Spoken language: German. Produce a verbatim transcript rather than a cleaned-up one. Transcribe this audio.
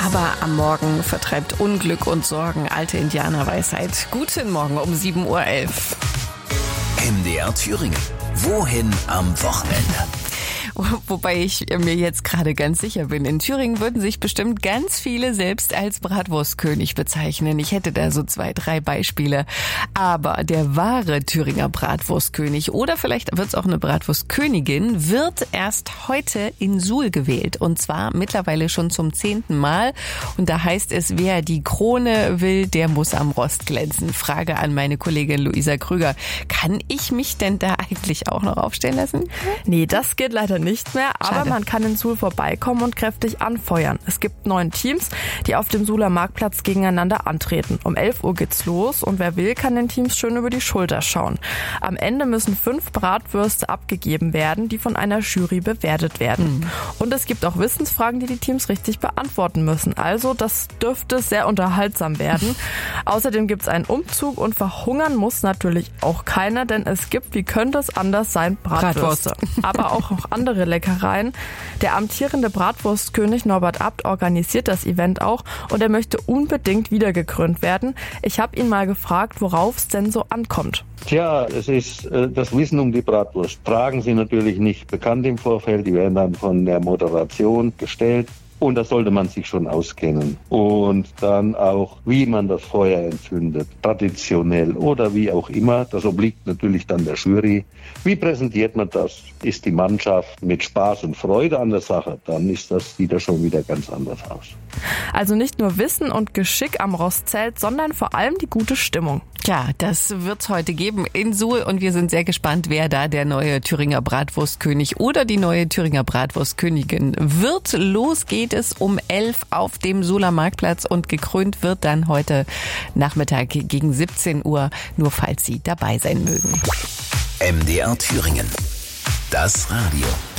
Aber am Morgen vertreibt Unglück und Sorgen alte Indianerweisheit. Guten Morgen um sieben Uhr elf. M D R Thüringen. Wohin am Wochenende? Wobei ich mir jetzt gerade ganz sicher bin, in Thüringen würden sich bestimmt ganz viele selbst als Bratwurstkönig bezeichnen. Ich hätte da so zwei, drei Beispiele. Aber der wahre Thüringer Bratwurstkönig oder vielleicht wird es auch eine Bratwurstkönigin, wird erst heute in Suhl gewählt. Und zwar mittlerweile schon zum zehnten Mal. Und da heißt es, wer die Krone will, der muss am Rost glänzen. Frage an meine Kollegin Luisa Krüger. Kann ich mich denn da eigentlich auch noch aufstellen lassen? Nee, das geht leider nicht. Nicht mehr, aber Schade. Man kann in Suhl vorbeikommen und kräftig anfeuern. Es gibt neun Teams, die auf dem Suhler Marktplatz gegeneinander antreten. Um elf Uhr geht's los und wer will, kann den Teams schön über die Schulter schauen. Am Ende müssen fünf Bratwürste abgegeben werden, die von einer Jury bewertet werden. Mhm. Und es gibt auch Wissensfragen, die die Teams richtig beantworten müssen. Also das dürfte sehr unterhaltsam werden. Außerdem gibt's einen Umzug und verhungern muss natürlich auch keiner, denn es gibt, wie könnte es anders sein, Bratwürste. Bratwurst. Aber auch noch andere Leckereien. Der amtierende Bratwurstkönig Norbert Abt organisiert das Event auch und er möchte unbedingt wiedergekrönt werden. Ich habe ihn mal gefragt, worauf es denn so ankommt. Tja, es ist äh, das Wissen um die Bratwurst. Fragen sind natürlich nicht bekannt im Vorfeld, die werden dann von der Moderation gestellt. Und da sollte man sich schon auskennen. Und dann auch, wie man das Feuer entzündet, traditionell oder wie auch immer. Das obliegt natürlich dann der Jury. Wie präsentiert man das? Ist die Mannschaft mit Spaß und Freude an der Sache? Dann ist das, sieht das schon wieder ganz anders aus. Also nicht nur Wissen und Geschick am Rost zählt, sondern vor allem die gute Stimmung. Ja, das wird's heute geben in Suhl und wir sind sehr gespannt, wer da der neue Thüringer Bratwurstkönig oder die neue Thüringer Bratwurstkönigin wird. Los geht es um elf auf dem Suhler Marktplatz und gekrönt wird dann heute Nachmittag gegen siebzehn Uhr, nur falls Sie dabei sein mögen. M D R Thüringen. Das Radio.